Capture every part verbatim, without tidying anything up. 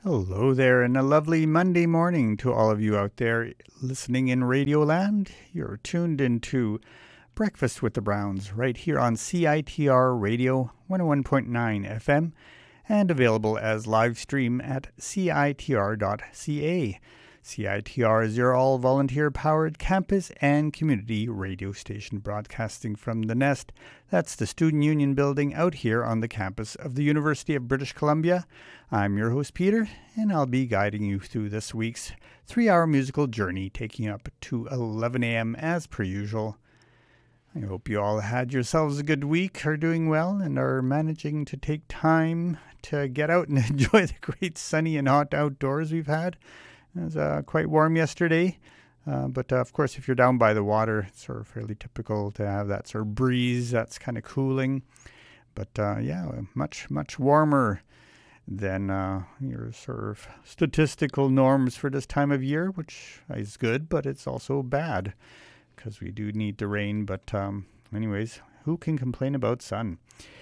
Hello there, and a lovely Monday morning to all of you out there listening in Radio Land. You're tuned into Breakfast with the Browns right here on C I T R Radio one oh one point nine F M and available as live stream at C I T R dot C A. C I T R is your all-volunteer-powered campus and community radio station broadcasting from the Nest. That's the Student Union building out here on the campus of the University of British Columbia. I'm your host, Peter, and I'll be guiding you through this week's three-hour musical journey, taking up to eleven a.m. as per usual. I hope you all had yourselves a good week, are doing well, and are managing to take time to get out and enjoy the great sunny and hot outdoors we've had. It was uh, quite warm yesterday, uh, but uh, of course if you're down by the water, it's sort of fairly typical to have that sort of breeze that's kind of cooling. But uh, yeah, much, much warmer than uh, your sort of statistical norms for this time of year, which is good, but it's also bad because we do need the rain. But um, anyways, who can complain about sun?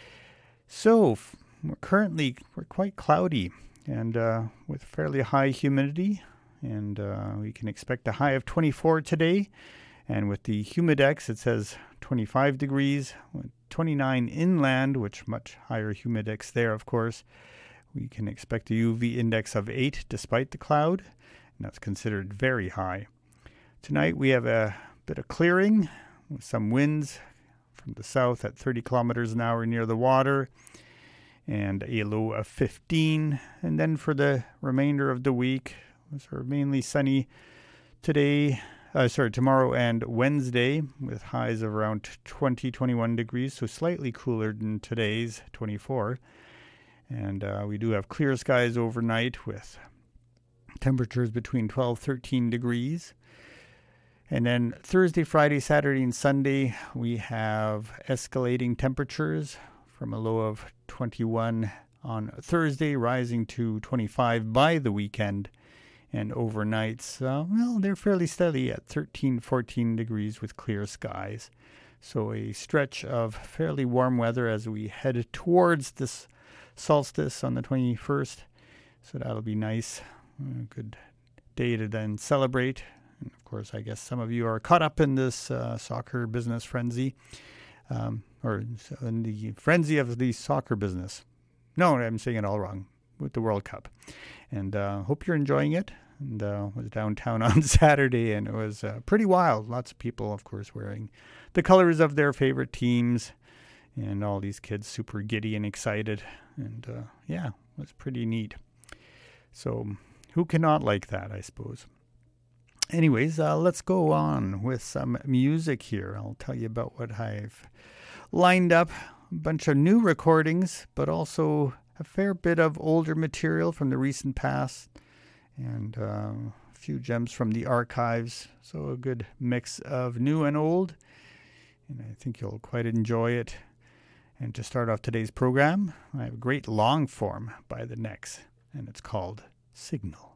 So we're currently, we're quite cloudy and uh, with fairly high humidity. And uh, we can expect a high of twenty-four today. And with the Humidex, it says twenty-five degrees, with twenty-nine inland, which much higher Humidex there, of course. We can expect a U V index of eight despite the cloud, and that's considered very high. Tonight we have a bit of clearing with some winds from the south at thirty kilometers an hour near the water, and a low of fifteen. And then for the remainder of the week, sort of mainly sunny today, uh, sorry, tomorrow and Wednesday, with highs of around twenty, twenty-one degrees, so slightly cooler than today's twenty-four. And uh, we do have clear skies overnight with temperatures between twelve, thirteen degrees. And then Thursday, Friday, Saturday, and Sunday, we have escalating temperatures from a low of twenty-one on Thursday, rising to twenty-five by the weekend. And overnights, uh, well, they're fairly steady at thirteen, fourteen degrees with clear skies. So a stretch of fairly warm weather as we head towards this solstice on the twenty-first. So that'll be nice. A good day to then celebrate. And of course, I guess some of you are caught up in this uh, soccer business frenzy, um, or in the frenzy of the soccer business. No, I'm saying it all wrong, with the World Cup. And uh, hope you're enjoying it. And uh, was downtown on Saturday, and it was uh, pretty wild. Lots of people, of course, wearing the colors of their favorite teams, and all these kids super giddy and excited. And uh, yeah, it was pretty neat. So who cannot like that, I suppose? Anyways, uh, let's go on with some music here. I'll tell you about what I've lined up. A bunch of new recordings, but also a fair bit of older material from the recent past, and uh, a few gems from the archives. So a good mix of new and old, and I think you'll quite enjoy it. And to start off today's program, I have a great long form by The Necks, and it's called Signal.